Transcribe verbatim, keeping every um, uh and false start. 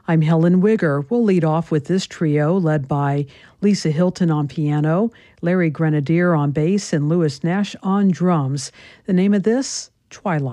I'm Helen Wigger. We'll lead off with this trio led by Lisa Hilton on piano, Larry Grenadier on bass, and Louis Nash on drums. The name of this, Twilight.